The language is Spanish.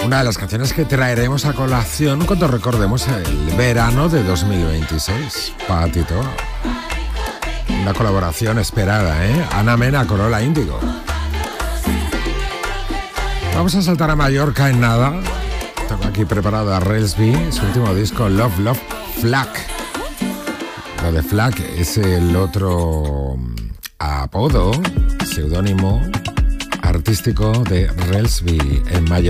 una de las canciones que traeremos a colación cuando recordemos el verano de 2026. Patito. Una colaboración esperada, ¿eh? Ana Mena, Corolla Índigo. Vamos a saltar a Mallorca en nada. Tengo aquí preparado a Relsby, su último disco, Love, Love, Flack. Lo de Flack es el otro apodo, seudónimo artístico de Relsby en Mallorca.